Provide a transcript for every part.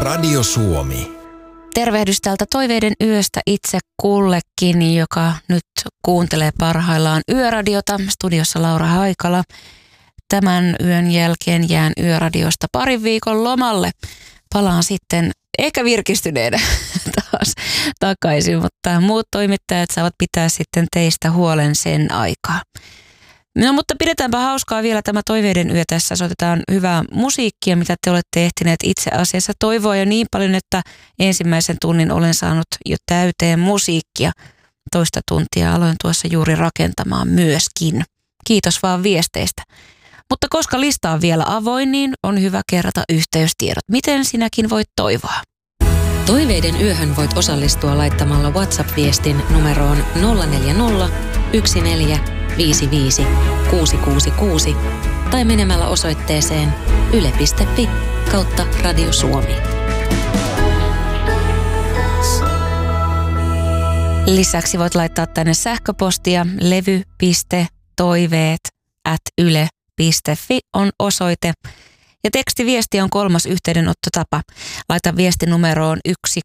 Radio Suomi. Tervehdys täältä Toiveiden yöstä itse kullekin, joka nyt kuuntelee parhaillaan Yöradiota. Studiossa Laura Haikala. Tämän yön jälkeen jään Yöradiosta parin viikon lomalle. Palaan sitten ehkä virkistyneenä taas takaisin, mutta muut toimittajat saavat pitää sitten teistä huolen sen aikaa. No mutta pidetäänpä hauskaa vielä tämä Toiveiden yö tässä. Soitetaan hyvää musiikkia, mitä te olette ehtineet itse asiassa toivoa jo niin paljon, että ensimmäisen tunnin olen saanut jo täyteen musiikkia. Toista tuntia aloin tuossa juuri rakentamaan myöskin. Kiitos vaan viesteistä. Mutta koska lista on vielä avoin, niin on hyvä kerrata yhteystiedot. Miten sinäkin voit toivoa? Toiveiden yöhön voit osallistua laittamalla WhatsApp-viestin numeroon 040 14 55 666 tai menemällä osoitteeseen yle.fi/Radio Suomi. Lisäksi voit laittaa tänne sähköpostia levy.toiveet@yle.fi on osoite. Ja tekstiviesti on 3. yhteydenottotapa. Laita viesti numeroon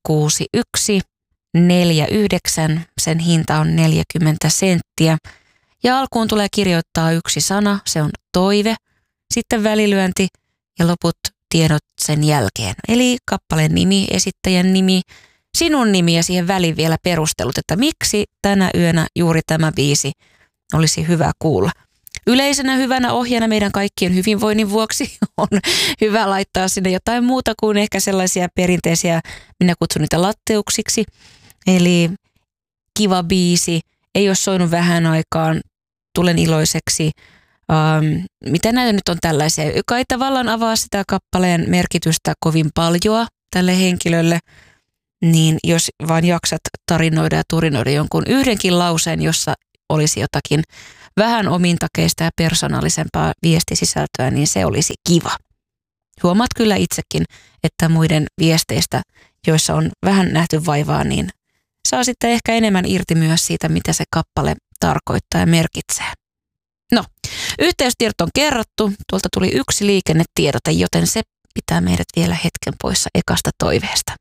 16149. Sen hinta on 40 senttiä. Ja alkuun tulee kirjoittaa yksi sana, se on toive, sitten välilyönti ja loput tiedot sen jälkeen. Eli kappaleen nimi, esittäjän nimi, sinun nimi ja siihen väliin vielä perustelut, että miksi tänä yönä juuri tämä biisi olisi hyvä kuulla. Yleisenä hyvänä ohjana meidän kaikkien hyvinvoinnin vuoksi on hyvä laittaa sinne jotain muuta kuin ehkä sellaisia perinteisiä, minä kutsun niitä latteuksiksi. Eli kiva biisi, ei ole soinut vähän aikaan, tulen iloiseksi. Mitä näitä nyt on tällaisia, joka ei tavallaan avaa sitä kappaleen merkitystä kovin paljoa tälle henkilölle, niin jos vaan jaksat tarinoida ja turinoida jonkun yhdenkin lauseen, jossa olisi jotakin vähän omintakeista ja persoonallisempaa viestisisältöä, niin se olisi kiva. Huomaat kyllä itsekin, että muiden viesteistä, joissa on vähän nähty vaivaa, niin saa sitten ehkä enemmän irti myös siitä, mitä se kappale tarkoittaa ja merkitsee. No, yhteystiedot on kerrottu. Tuolta tuli yksi liikennetiedote, joten se pitää meidät vielä hetken poissa ekasta toiveesta.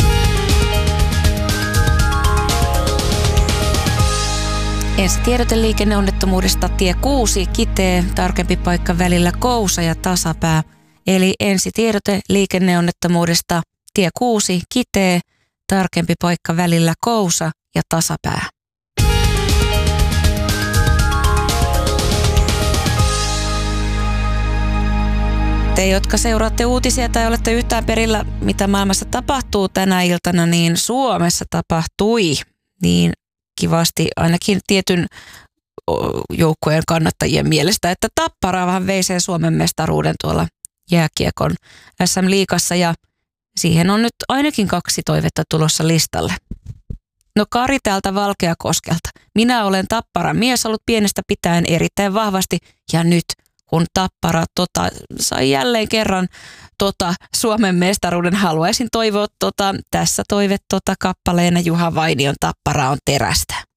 Ensi tiedote liikenneonnettomuudesta tie 6 Kitee, tarkempi paikka välillä Kousa ja Tasapää. Eli ensi tiedote liikenneonnettomuudesta tie 6 Kitee, tarkempi paikka välillä Kousa ja Tasapää. Te, jotka seuraatte uutisia tai olette yhtään perillä, mitä maailmassa tapahtuu tänä iltana, niin Suomessa tapahtui niin kivasti ainakin tietyn joukkueen kannattajien mielestä, että Tappara vähän vei sen Suomen mestaruuden tuolla jääkiekon SM-liigassa ja siihen on nyt ainakin 2 toivetta tulossa listalle. No Kari täältä Valkeakoskelta. Minä olen Tapparan mies ollut pienestä pitäen erittäin vahvasti ja nyt kun Tappara sai jälleen kerran Suomen mestaruuden, haluaisin toivoa tässä toive kappaleena Juha Vainion Tappara on terästä.